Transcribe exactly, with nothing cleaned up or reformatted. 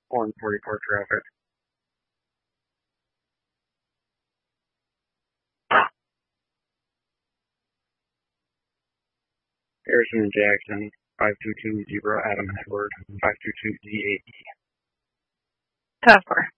one forty-four traffic. Harrison Jackson, five two two zero Adam Edward, five two two Z eight E. Tough car.